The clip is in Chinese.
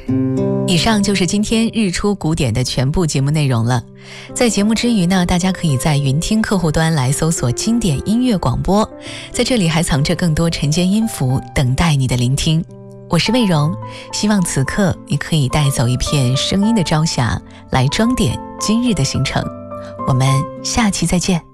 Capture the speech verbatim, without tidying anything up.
以上就是今天日出古典的全部节目内容了。在节目之余呢，大家可以在云听客户端来搜索经典音乐广播，在这里还藏着更多晨间音符等待你的聆听。我是魏荣，希望此刻你可以带走一片声音的朝霞，来装点今日的行程。我们下期再见。